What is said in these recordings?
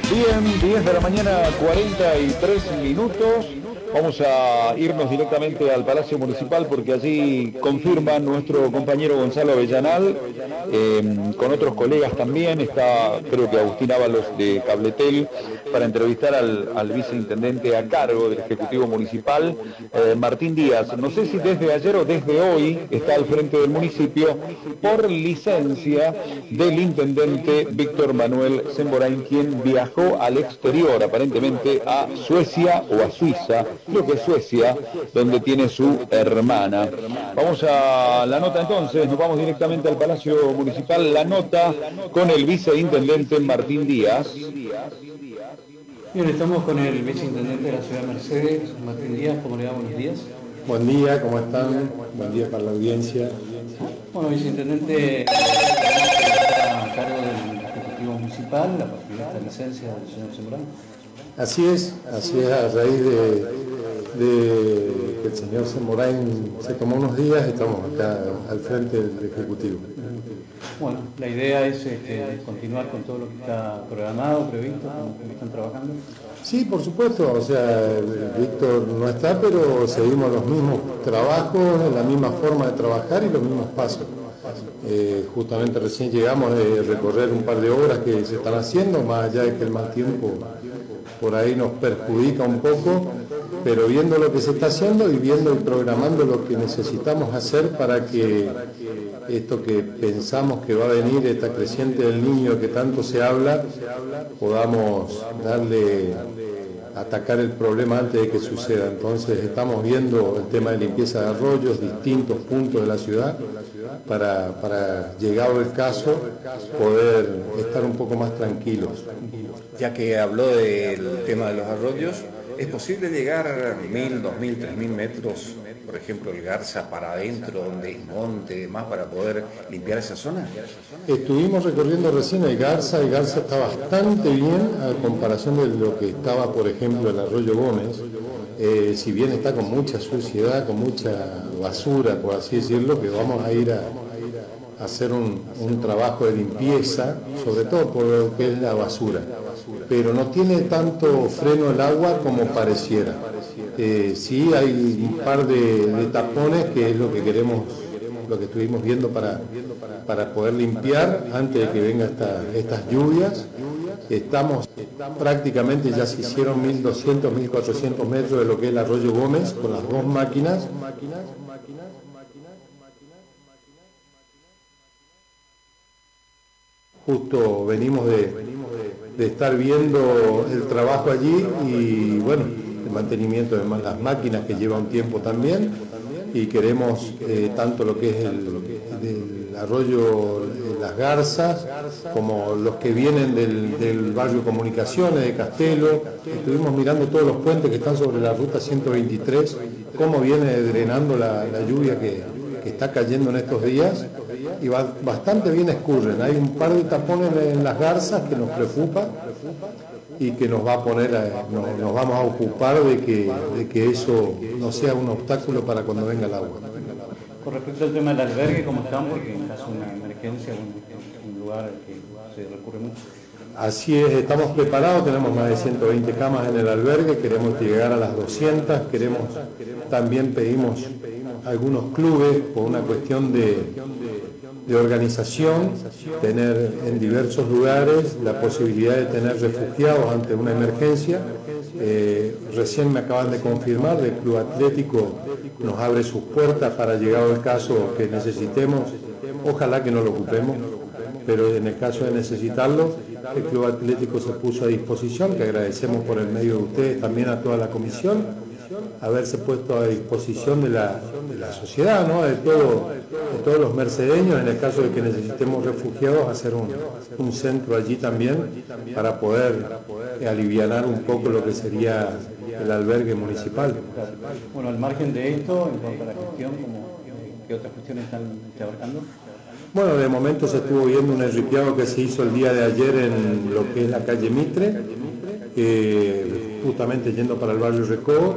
Bien, 10 de la mañana, 43 minutos. Vamos a irnos directamente al Palacio Municipal porque allí confirma nuestro compañero Gonzalo Avellanal, con otros colegas también. Está, creo que Agustín Ábalos de Cabletel, para entrevistar al viceintendente a cargo del Ejecutivo Municipal, Martín Díaz. No sé si desde ayer o desde hoy está al frente del municipio por licencia del intendente Víctor Manuel Semborain, quien viajó al exterior, aparentemente a Suecia o a Suiza, creo que es Suecia, donde tiene su hermana. Vamos a la nota entonces, nos vamos directamente al Palacio Municipal, la nota con el viceintendente Martín Díaz. Bien, estamos con el viceintendente de la ciudad de Mercedes, Martín Díaz. ¿Cómo le va? Buenos días. Buen día, ¿cómo están? Buen día para la audiencia. Bueno, viceintendente, está a cargo del Ejecutivo Municipal, a partir de esta licencia del señor Semborain. Así es, a raíz de que el señor Semborain se tomó unos días, estamos acá al frente del Ejecutivo. Bueno, la idea es continuar con todo lo que está programado, previsto, como están trabajando. Sí, por supuesto, o sea, Víctor no está, pero seguimos los mismos trabajos, la misma forma de trabajar y los mismos pasos. Justamente recién llegamos de recorrer un par de obras que se están haciendo, más allá de que el mal tiempo por ahí nos perjudica un poco, pero viendo lo que se está haciendo y viendo y programando lo que necesitamos hacer para que esto que pensamos que va a venir, esta creciente del niño que tanto se habla, podamos atacar el problema antes de que suceda. Entonces estamos viendo el tema de limpieza de arroyos, distintos puntos de la ciudad, para llegado el caso, poder estar un poco más tranquilos. Ya que habló del tema de los arroyos, ¿es posible llegar a 1.000, 2.000, 3.000 metros, por ejemplo, el Garza para adentro, donde es monte y demás, para poder limpiar esa zona? Estuvimos recorriendo recién el Garza está bastante bien a comparación de lo que estaba, por ejemplo, el Arroyo Gómez. Si bien está con mucha suciedad, con mucha basura, por así decirlo, que vamos a ir a hacer un trabajo de limpieza, sobre todo por lo que es la basura, pero no tiene tanto freno el agua como pareciera. Sí hay un par de tapones, que es lo que queremos, lo que estuvimos viendo para poder limpiar antes de que vengan estas lluvias. Estamos prácticamente, ya se hicieron 1.200, 1.400 metros de lo que es el Arroyo Gómez con las dos máquinas. Justo venimos de estar viendo el trabajo allí y bueno, el mantenimiento de las máquinas, que lleva un tiempo también, y queremos tanto lo que es el arroyo Las Garzas como los que vienen del barrio Comunicaciones, de Castelo. Estuvimos mirando todos los puentes que están sobre la ruta 123, cómo viene drenando la lluvia que está cayendo en estos días, y bastante bien escurren. Hay un par de tapones en Las Garzas que nos preocupa y que nos va a poner nos vamos a ocupar de que eso no sea un obstáculo para cuando venga el agua. Con respecto al tema del albergue, ¿cómo están? Porque en caso de una emergencia, un lugar al que se recurre mucho. Así es, estamos preparados, tenemos más de 120 camas en el albergue, queremos llegar a las 200, también pedimos algunos clubes por una cuestión de organización, tener en diversos lugares la posibilidad de tener refugiados ante una emergencia. Recién me acaban de confirmar que el Club Atlético nos abre sus puertas para, llegado el caso que necesitemos, ojalá que no lo ocupemos, pero en el caso de necesitarlo, el Club Atlético se puso a disposición, que agradecemos por el medio de ustedes también a toda la comisión, haberse puesto a disposición de la sociedad, ¿no? de todos los mercedeños, en el caso de que necesitemos refugiados, hacer un centro allí también para poder alivianar un poco lo que sería el albergue municipal. Bueno, al margen de esto, en cuanto a la gestión, ¿qué otras cuestiones están abarcando? Bueno, de momento se estuvo viendo un enriqueado que se hizo el día de ayer en lo que es la calle Mitre, justamente yendo para el barrio Recodo,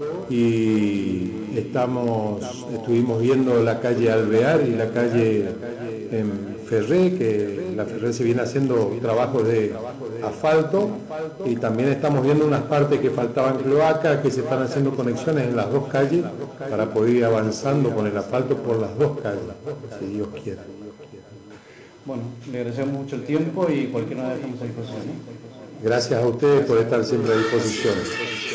y estuvimos viendo la calle Alvear y la calle Ferré, que la Ferré se viene haciendo trabajos de asfalto, y también estamos viendo unas partes que faltaban cloacas, que se están haciendo conexiones en las dos calles para poder ir avanzando con el asfalto por las dos calles, si Dios quiere. Bueno, le agradecemos mucho el tiempo y cualquier novedad estamos a disposición. Gracias a ustedes por estar siempre a disposición.